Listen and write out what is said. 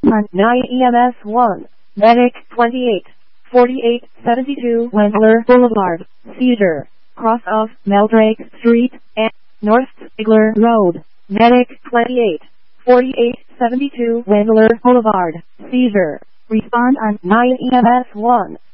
on 9 EMS 1, Medic 28, 4872 Wendler Boulevard, Cedar, cross of Meldrake Street, and North Ziegler Road, Medic 28, 4872 Wendler Boulevard, Cedar. Respond on 9 EMS 1.